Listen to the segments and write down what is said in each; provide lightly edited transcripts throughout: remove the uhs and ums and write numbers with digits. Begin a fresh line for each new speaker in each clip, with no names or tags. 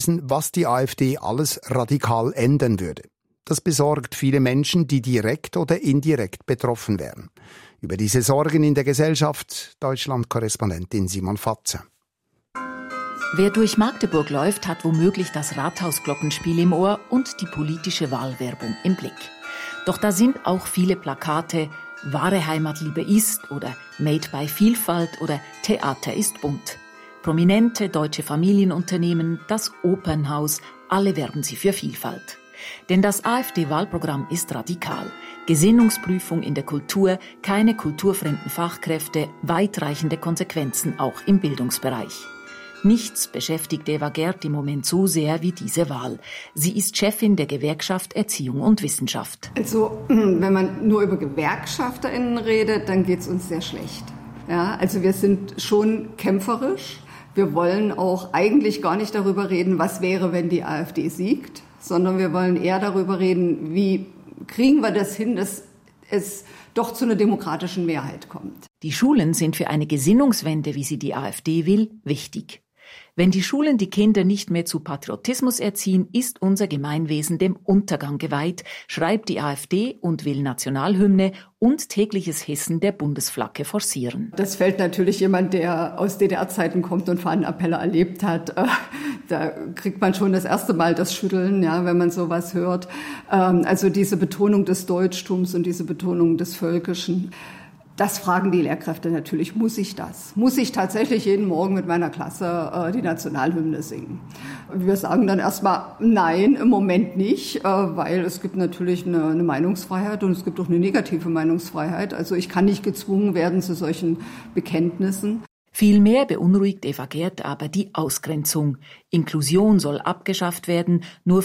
wissen, was die AfD alles radikal ändern würde. Das besorgt viele Menschen, die direkt oder indirekt betroffen wären. Über diese Sorgen in der Gesellschaft, Deutschland-Korrespondentin Simon Fatzer.
Wer durch Magdeburg läuft, hat womöglich das Rathausglockenspiel im Ohr und die politische Wahlwerbung im Blick. Doch da sind auch viele Plakate »Wahre Heimatliebe ist« oder »Made by Vielfalt« oder »Theater ist bunt«. Prominente deutsche Familienunternehmen, das Opernhaus, alle werben sie für Vielfalt. Denn das AfD-Wahlprogramm ist radikal. Gesinnungsprüfung in der Kultur, keine kulturfremden Fachkräfte, weitreichende Konsequenzen auch im Bildungsbereich. Nichts beschäftigt Eva Gerd im Moment so sehr wie diese Wahl. Sie ist Chefin der Gewerkschaft Erziehung und Wissenschaft.
Also, wenn man nur über GewerkschafterInnen redet, dann geht es uns sehr schlecht. Ja, also wir sind schon kämpferisch. Wir wollen auch eigentlich gar nicht darüber reden, was wäre, wenn die AfD siegt, sondern wir wollen eher darüber reden, wie kriegen wir das hin, dass es doch zu einer demokratischen Mehrheit kommt.
Die Schulen sind für eine Gesinnungswende, wie sie die AfD will, wichtig. Wenn die Schulen die Kinder nicht mehr zu Patriotismus erziehen, ist unser Gemeinwesen dem Untergang geweiht, schreibt die AfD und will Nationalhymne und tägliches Hissen der Bundesflagge forcieren.
Das fällt natürlich jemand, der aus DDR-Zeiten kommt und Fahnenappelle erlebt hat. Da kriegt man schon das erste Mal das Schütteln, ja, wenn man sowas hört. Also diese Betonung des Deutschtums und diese Betonung des Völkischen. Das fragen die Lehrkräfte natürlich, muss ich das? Muss ich tatsächlich jeden Morgen mit meiner Klasse die Nationalhymne singen? Wir sagen dann erstmal nein, im Moment nicht, weil es gibt natürlich eine Meinungsfreiheit und es gibt auch eine negative Meinungsfreiheit. Also ich kann nicht gezwungen werden zu solchen Bekenntnissen.
Vielmehr beunruhigt Eva Gerd aber die Ausgrenzung. Inklusion soll abgeschafft werden, nur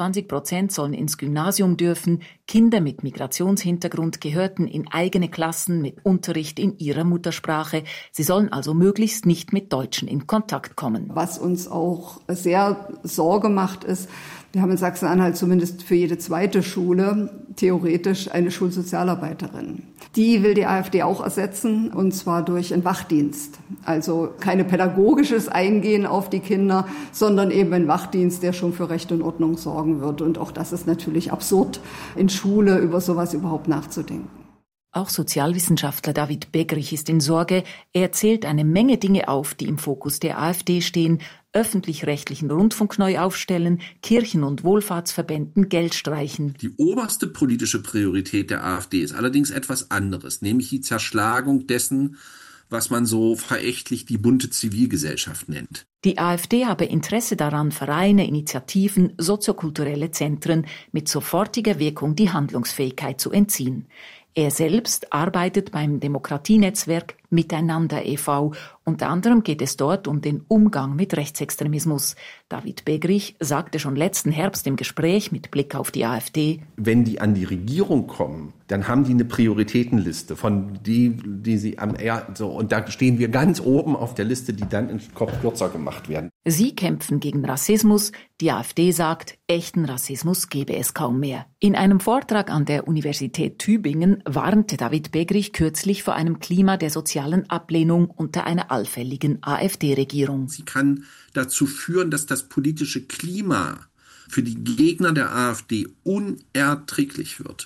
25% sollen ins Gymnasium dürfen, Kinder mit Migrationshintergrund gehörten in eigene Klassen mit Unterricht in ihrer Muttersprache. Sie sollen also möglichst nicht mit Deutschen in Kontakt kommen.
Was uns auch sehr Sorge macht, ist, wir haben in Sachsen-Anhalt zumindest für jede zweite Schule theoretisch eine Schulsozialarbeiterin. Die will die AfD auch ersetzen, und zwar durch einen Wachdienst. Also keine pädagogisches Eingehen auf die Kinder, sondern eben ein Wachdienst, der schon für Recht und Ordnung sorgen wird. Und auch das ist natürlich absurd, in Schule über sowas überhaupt nachzudenken.
Auch Sozialwissenschaftler David Begrich ist in Sorge. Er zählt eine Menge Dinge auf, die im Fokus der AfD stehen. Öffentlich-rechtlichen Rundfunk neu aufstellen, Kirchen- und Wohlfahrtsverbänden Geld streichen.
Die oberste politische Priorität der AfD ist allerdings etwas anderes, nämlich die Zerschlagung dessen, was man so verächtlich die bunte Zivilgesellschaft nennt.
Die AfD habe Interesse daran, Vereine, Initiativen, soziokulturelle Zentren mit sofortiger Wirkung die Handlungsfähigkeit zu entziehen. Er selbst arbeitet beim Demokratienetzwerk Miteinander e.V. Unter anderem geht es dort um den Umgang mit Rechtsextremismus. David Begrich sagte schon letzten Herbst im Gespräch mit Blick auf die AfD:
Wenn die an die Regierung kommen, dann haben die eine Prioritätenliste von die sie und da stehen wir ganz oben auf der Liste, die dann in Kopf kürzer gemacht werden.
Sie kämpfen gegen Rassismus. Die AfD sagt, echten Rassismus gebe es kaum mehr. In einem Vortrag an der Universität Tübingen warnte David Begrich kürzlich vor einem Klima der sozialen Ablehnung unter einer allfälligen AfD-Regierung.
Sie kann dazu führen, dass das politische Klima für die Gegner der AfD unerträglich wird.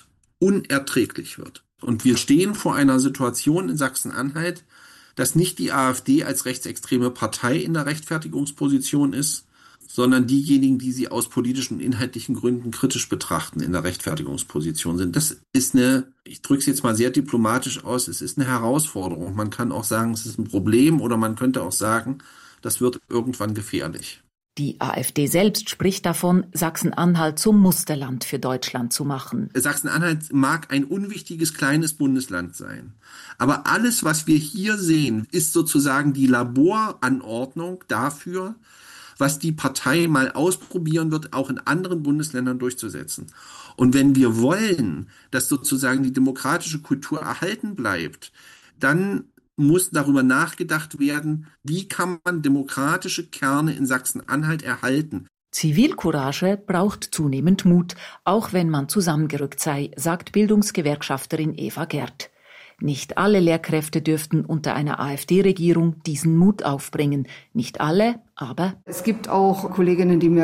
Und wir stehen vor einer Situation in Sachsen-Anhalt, dass nicht die AfD als rechtsextreme Partei in der Rechtfertigungsposition ist, sondern diejenigen, die sie aus politischen und inhaltlichen Gründen kritisch betrachten, in der Rechtfertigungsposition sind. Das ist ich drücke es jetzt mal sehr diplomatisch aus, es ist eine Herausforderung. Man kann auch sagen, es ist ein Problem, oder man könnte auch sagen, das wird irgendwann gefährlich.
Die AfD selbst spricht davon, Sachsen-Anhalt zum Musterland für Deutschland zu machen.
Sachsen-Anhalt mag ein unwichtiges kleines Bundesland sein. Aber alles, was wir hier sehen, ist sozusagen die Laboranordnung dafür, was die Partei mal ausprobieren wird, auch in anderen Bundesländern durchzusetzen. Und wenn wir wollen, dass sozusagen die demokratische Kultur erhalten bleibt, dann muss darüber nachgedacht werden, wie kann man demokratische Kerne in Sachsen-Anhalt erhalten.
Zivilcourage braucht zunehmend Mut, auch wenn man zusammengerückt sei, sagt Bildungsgewerkschafterin Eva Gerd. Nicht alle Lehrkräfte dürften unter einer AfD-Regierung diesen Mut aufbringen. Nicht alle, aber
es gibt auch Kolleginnen, die mir